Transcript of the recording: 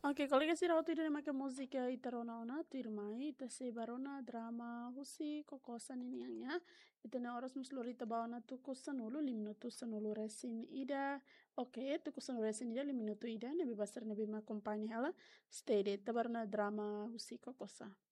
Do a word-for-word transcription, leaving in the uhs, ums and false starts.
Oke, kolegasi rautu ida make musika itarona ona tirmai ita se barona drama husi kokosan ini ya. Ita na oras muslurita bawana tu kusanulu limnutu sanulu resin ida. Oke, tu kusanulu resin ida limnutu ida nabi basar nabi ma kompani hala. Stay de ita barona drama husi kokosa.